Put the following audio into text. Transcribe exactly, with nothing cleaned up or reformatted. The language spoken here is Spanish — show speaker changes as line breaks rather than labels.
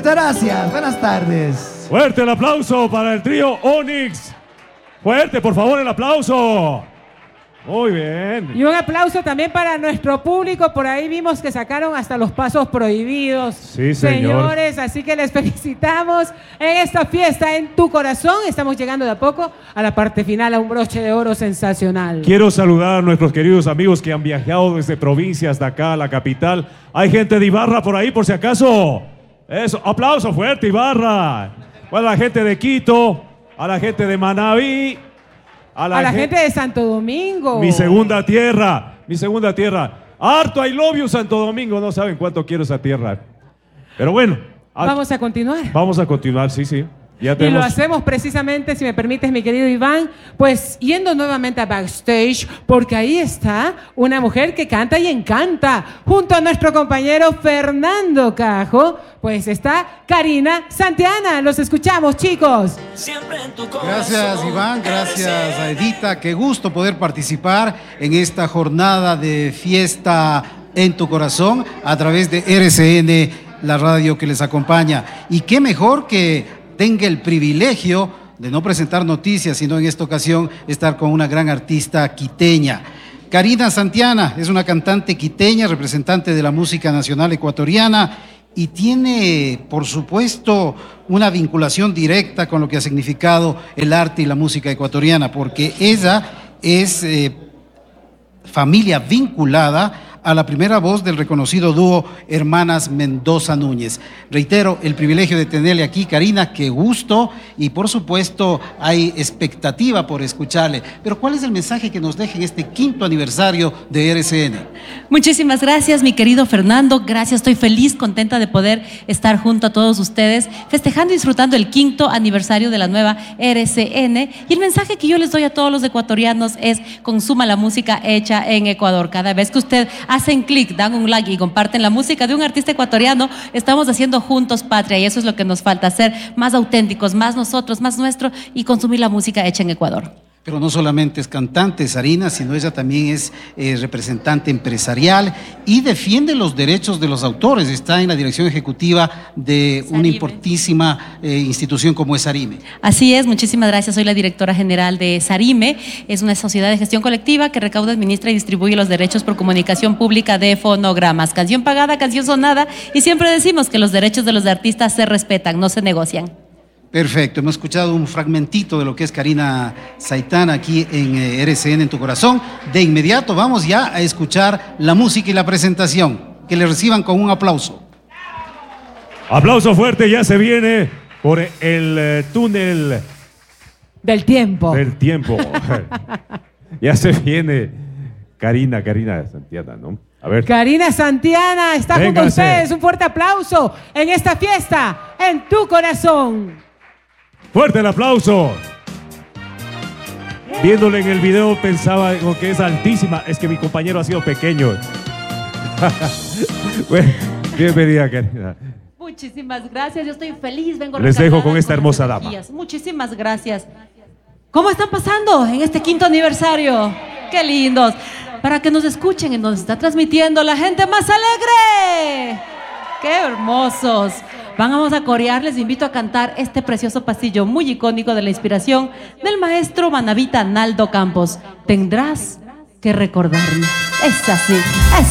muchas gracias. Buenas tardes.
Fuerte el aplauso para el trío Onyx. Fuerte, por favor, el aplauso. Muy bien.
Y un aplauso también para nuestro público. Por ahí vimos que sacaron hasta los pasos prohibidos.
Sí, señor.
Señores, así que les felicitamos en esta fiesta en tu corazón. Estamos llegando de a poco a la parte final, a un broche de oro sensacional.
Quiero saludar a nuestros queridos amigos que han viajado desde provincia hasta acá, a la capital. Hay gente de Ibarra por ahí, por si acaso. Eso, aplauso fuerte, Ibarra. Bueno, a la gente de Quito, a la gente de Manabí.
A la, a la gente, gente de Santo Domingo.
Mi segunda tierra, mi segunda tierra. Harto I love you, Santo Domingo. No saben cuánto quiero esa tierra. Pero bueno.
Vamos a continuar.
Vamos a continuar, sí, sí. Ya
tenemos... Y lo hacemos precisamente, si me permites, mi querido Iván, pues yendo nuevamente a backstage, porque ahí está una mujer que canta y encanta. Junto a nuestro compañero Fernando Cajo, pues está Karina Santillana. Los escuchamos, chicos.
Gracias, Iván. Gracias a Edita. Qué gusto poder participar en esta jornada de fiesta en tu corazón a través de R C N, la radio que les acompaña. Y qué mejor que tenga el privilegio de no presentar noticias, sino en esta ocasión estar con una gran artista quiteña. Karina Santillana es una cantante quiteña, representante de la música nacional ecuatoriana, y tiene, por supuesto, una vinculación directa con lo que ha significado el arte y la música ecuatoriana, porque ella es eh, familia vinculada a la primera voz del reconocido dúo Hermanas Mendoza Núñez. Reitero, el privilegio de tenerle aquí, Karina, qué gusto, y por supuesto hay expectativa por escucharle. Pero ¿cuál es el mensaje que nos deja en este quinto aniversario de R C N?
Muchísimas gracias, mi querido Fernando, gracias, estoy feliz, contenta de poder estar junto a todos ustedes, festejando y disfrutando el quinto aniversario de la nueva R C N, y el mensaje que yo les doy a todos los ecuatorianos es: consuma la música hecha en Ecuador. Cada vez que usted hacen clic, dan un like y comparten la música de un artista ecuatoriano, estamos haciendo juntos patria, y eso es lo que nos falta, ser más auténticos, más nosotros, más nuestro, y consumir la música hecha en Ecuador.
Pero no solamente es cantante, Sarina, sino ella también es eh, representante empresarial y defiende los derechos de los autores. Está en la dirección ejecutiva de Sarime, una importantísima eh, institución como es Sarime.
Así es, muchísimas gracias. Soy la directora general de Sarime. Es una sociedad de gestión colectiva que recauda, administra y distribuye los derechos por comunicación pública de fonogramas. Canción pagada, canción sonada, y siempre decimos que los derechos de los artistas se respetan, no se negocian.
Perfecto, hemos escuchado un fragmentito de lo que es Karina Santillana aquí en eh, R C N en tu corazón. De inmediato vamos ya a escuchar la música y la presentación. Que le reciban con un aplauso.
Aplauso fuerte, ya se viene por el eh, túnel
del tiempo.
Del tiempo. Ya se viene Karina, Karina Santillana, ¿no? A ver.
Karina Santillana está
Véngase.
junto a ustedes. Un fuerte aplauso en esta fiesta en tu corazón.
Fuerte el aplauso. Viéndole en el video pensaba que es altísima. Es que mi compañero ha sido pequeño. Bueno, bienvenida, Karina.
Muchísimas gracias, yo estoy feliz. Vengo
Les dejo con esta hermosa dama.
Muchísimas gracias. ¿Cómo están pasando en este quinto aniversario? ¡Qué lindos! Para que nos escuchen en donde se está transmitiendo la gente más alegre. ¡Qué hermosos! Vamos a corear, les invito a cantar este precioso pasillo muy icónico de la inspiración del maestro manabita Naldo Campos. Tendrás que recordarme. Es así. Es